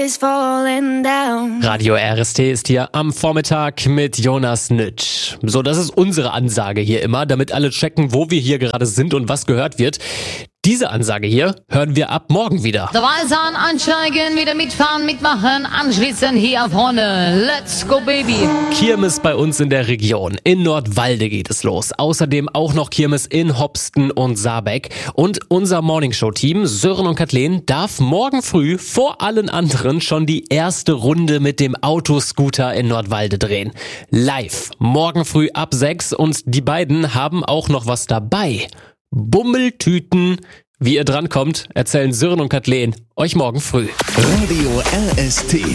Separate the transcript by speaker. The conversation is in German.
Speaker 1: is falling down.
Speaker 2: Radio RST ist hier am Vormittag mit Jonas Nitsch. So, das ist unsere Ansage hier immer, damit alle checken, wo wir hier gerade sind und was gehört wird. Diese Ansage hier hören wir ab morgen wieder.
Speaker 3: Dabei sein, einsteigen, wieder mitfahren, mitmachen, anschließend hier vorne. Let's go, baby!
Speaker 2: Kirmes bei uns in der Region. In Nordwalde geht es los. Außerdem auch noch Kirmes in Hopsten und Saarbeck. Und unser Morningshow-Team, Sören und Kathleen, darf morgen früh vor allen anderen schon die erste Runde mit dem Autoscooter in Nordwalde drehen. Live, morgen früh ab 6 und die beiden haben auch noch was dabei. Bummeltüten. Wie ihr drankommt, erzählen Sören und Kathleen euch morgen früh.
Speaker 4: Radio RST.